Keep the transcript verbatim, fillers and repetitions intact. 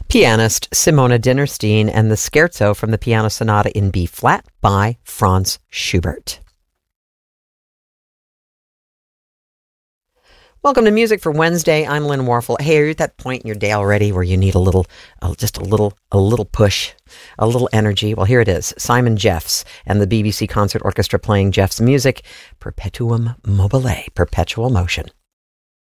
Pianist Simona Dinnerstein and the Scherzo from the Piano Sonata in B flat by Franz Schubert. Welcome to Music for Wednesday. I'm Lynn Warfel. Hey, are you at that point in your day already where you need a little, uh, just a little, a little push, a little energy? Well, here it is. Simon Jeffs and the B B C Concert Orchestra playing Jeffs' music, Perpetuum Mobile, Perpetual Motion.